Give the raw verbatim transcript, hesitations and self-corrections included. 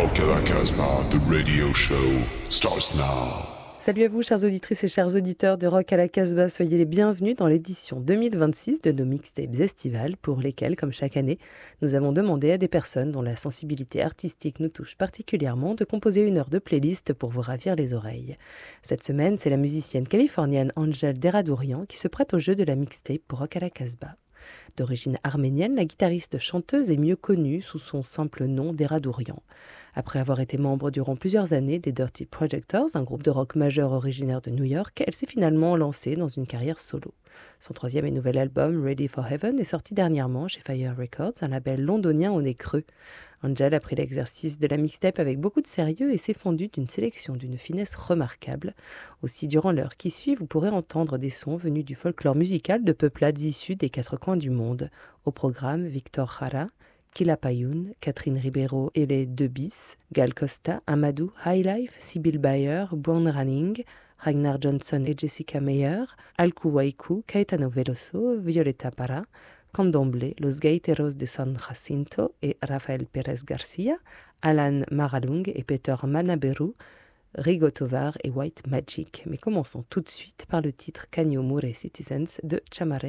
Rock à la Casbah, the radio show starts now. Salut à vous, chères auditrices et chers auditeurs de Rock à la Casbah. Soyez les bienvenus dans l'édition deux mille vingt-six de nos mixtapes estivales, pour lesquelles, comme chaque année, nous avons demandé à des personnes dont la sensibilité artistique nous touche particulièrement de composer une heure de playlist pour vous ravir les oreilles. Cette semaine, c'est la musicienne californienne Angel Deradourian qui se prête au jeu de la mixtape pour Rock à la Casbah. D'origine arménienne, la guitariste chanteuse est mieux connue sous son simple nom Deradourian. Après avoir été membre durant plusieurs années des Dirty Projectors, un groupe de rock majeur originaire de New York, elle s'est finalement lancée dans une carrière solo. Son troisième et nouvel album, Ready for Heaven, est sorti dernièrement chez Fire Records, un label londonien au nez creux. Angel a pris l'exercice de la mixtape avec beaucoup de sérieux et s'est fondue d'une sélection d'une finesse remarquable. Aussi, durant l'heure qui suit, vous pourrez entendre des sons venus du folklore musical de peuplades issues des quatre coins du monde. Au programme, Victor Jara, Killa Payoun, Catherine Ribeiro et les Deux Bis, Gal Costa, Amadou, Highlife, Sibyl Bayer, Brown Running, Ragnar Johnson et Jessica Meyer, Alku Waiku, Caetano Veloso, Violeta Parra, Candomblé, Los Gaiteros de San Jacinto et Rafael Pérez Garcia, Alan Maralung et Peter Manaberu, Rigo Tovar et White Magic. Mais commençons tout de suite par le titre Canyo Mure Citizens de Chamare